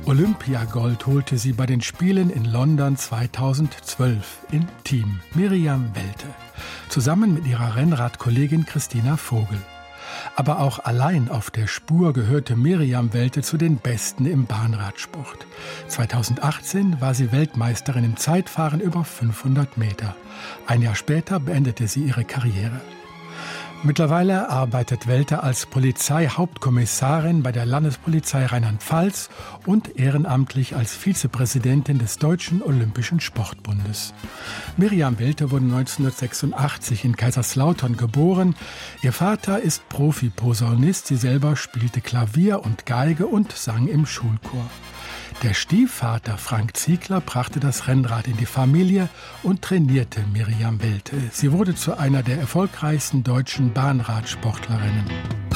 Olympiagold holte sie bei den Spielen in London 2012 im Team Miriam Welte, zusammen mit ihrer Rennradkollegin Christina Vogel. Aber auch allein auf der Spur gehörte Miriam Welte zu den Besten im Bahnradsport. 2018 war sie Weltmeisterin im Zeitfahren über 500 Meter. Ein Jahr später beendete sie ihre Karriere. Mittlerweile arbeitet Welte als Polizeihauptkommissarin bei der Landespolizei Rheinland-Pfalz und ehrenamtlich als Vizepräsidentin des Deutschen Olympischen Sportbundes. Miriam Welte wurde 1986 in Kaiserslautern geboren. Ihr Vater ist Profi-Posaunist, sie selber spielte Klavier und Geige und sang im Schulchor. Der Stiefvater Frank Ziegler brachte das Rennrad in die Familie und trainierte Miriam Welte. Sie wurde zu einer der erfolgreichsten deutschen Bahnradsportlerinnen.